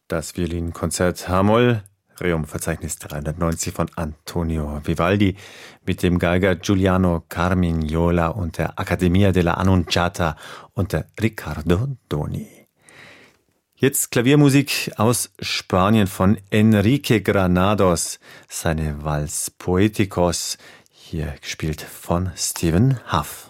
Das Violinkonzert H-Moll, Rerum-Verzeichnis 390 von Antonio Vivaldi mit dem Geiger Giuliano Carmignola und der Accademia della Annunciata unter Riccardo Doni. Jetzt Klaviermusik aus Spanien von Enrique Granados, seine Vals Poeticos, hier gespielt von Stephen Huff.